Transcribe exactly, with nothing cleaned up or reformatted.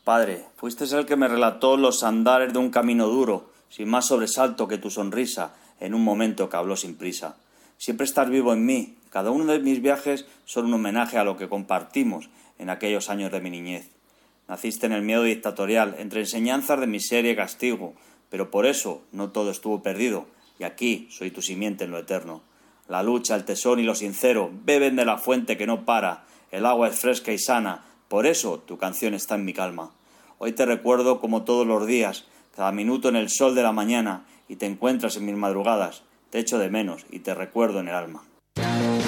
Padre, fuiste el que me relató los andares de un camino duro, sin más sobresalto que tu sonrisa, en un momento que habló sin prisa. Siempre estás vivo en mí, cada uno de mis viajes son un homenaje a lo que compartimos en aquellos años de mi niñez. Naciste en el miedo dictatorial, entre enseñanzas de miseria y castigo, pero por eso no todo estuvo perdido, y aquí soy tu simiente en lo eterno. La lucha, el tesón y lo sincero beben de la fuente que no para, el agua es fresca y sana, por eso tu canción está en mi calma. Hoy te recuerdo como todos los días, cada minuto en el sol de la mañana, y te encuentras en mis madrugadas, te echo de menos y te recuerdo en el alma.